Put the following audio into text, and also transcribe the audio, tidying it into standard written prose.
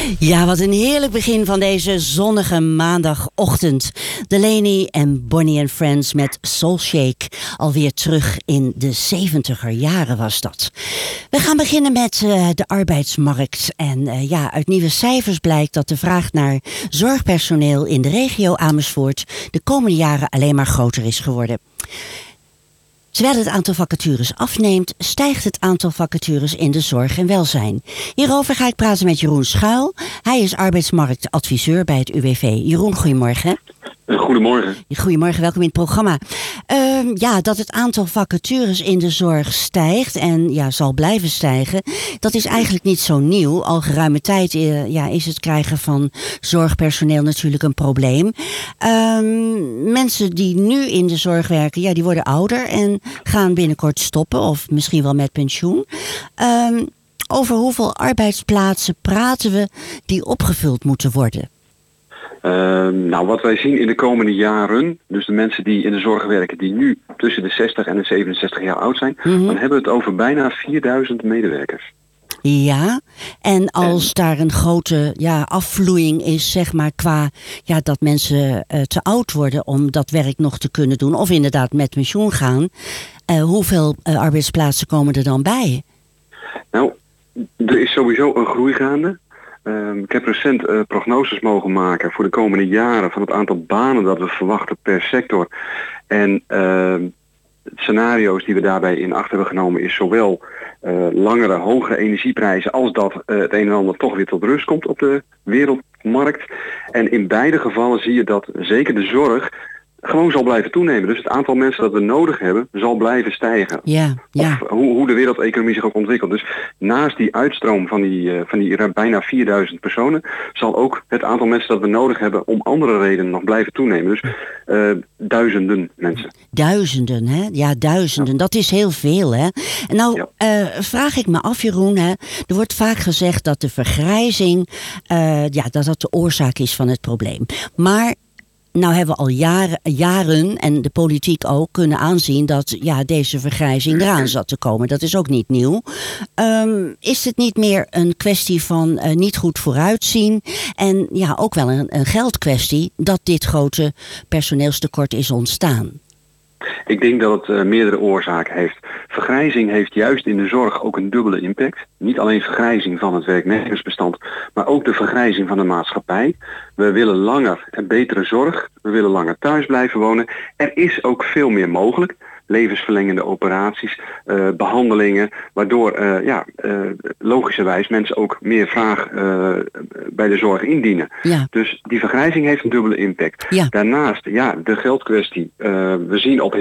Ja, wat een heerlijk begin van deze zonnige maandagochtend. Delaney en Bonnie and Friends met Soul Shake. Alweer terug in de 70er jaren was dat. We gaan beginnen met de arbeidsmarkt. En uit nieuwe cijfers blijkt dat de vraag naar zorgpersoneel in de regio Amersfoort de komende jaren alleen maar groter is geworden. Terwijl het aantal vacatures afneemt, stijgt het aantal vacatures in de zorg en welzijn. Hierover ga ik praten met Jeroen Schuil. Hij is arbeidsmarktadviseur bij het UWV. Jeroen, goedemorgen. Goedemorgen. Goedemorgen, welkom in het programma. Dat het aantal vacatures in de zorg stijgt en zal blijven stijgen, dat is eigenlijk niet zo nieuw. Al geruime tijd is het krijgen van zorgpersoneel natuurlijk een probleem. Mensen die nu in de zorg werken, die worden ouder en gaan binnenkort stoppen of misschien wel met pensioen. Over hoeveel arbeidsplaatsen praten we die opgevuld moeten worden? Wat wij zien in de komende jaren, dus de mensen die in de zorg werken die nu tussen de 60 en de 67 jaar oud zijn, dan hebben we het over bijna 4000 medewerkers. Ja, en als daar een grote afvloeiing is, zeg maar, qua dat mensen te oud worden om dat werk nog te kunnen doen, of inderdaad met pensioen gaan, hoeveel arbeidsplaatsen komen er dan bij? Nou, er is sowieso een groei gaande. Ik heb recent prognoses mogen maken voor de komende jaren van het aantal banen dat we verwachten per sector. En scenario's die we daarbij in acht hebben genomen is zowel langere, hogere energieprijzen als dat het een en ander toch weer tot rust komt op de wereldmarkt. En in beide gevallen zie je dat zeker de zorg gewoon zal blijven toenemen. Dus het aantal mensen dat we nodig hebben zal blijven stijgen. Ja. Of hoe de wereldeconomie zich ook ontwikkelt. Dus naast die uitstroom van die bijna 4000 personen zal ook het aantal mensen dat we nodig hebben om andere redenen nog blijven toenemen. Dus duizenden mensen. Duizenden, hè? Ja, duizenden. Ja. Dat is heel veel, hè? En nou vraag ik me af, Jeroen, hè? Er wordt vaak gezegd dat de vergrijzing dat de oorzaak is van het probleem. Maar nou hebben we al jaren en de politiek ook kunnen aanzien dat deze vergrijzing eraan zat te komen. Dat is ook niet nieuw. Is het niet meer een kwestie van niet goed vooruitzien en ook wel een geldkwestie dat dit grote personeelstekort is ontstaan? Ik denk dat het meerdere oorzaken heeft. Vergrijzing heeft juist in de zorg ook een dubbele impact. Niet alleen vergrijzing van het werknemersbestand, maar ook de vergrijzing van de maatschappij. We willen langer en betere zorg. We willen langer thuis blijven wonen. Er is ook veel meer mogelijk. Levensverlengende operaties, behandelingen, waardoor logischerwijs mensen ook meer vraag bij de zorg indienen. Ja. Dus die vergrijzing heeft een dubbele impact. Ja. Daarnaast, de geldkwestie. We zien op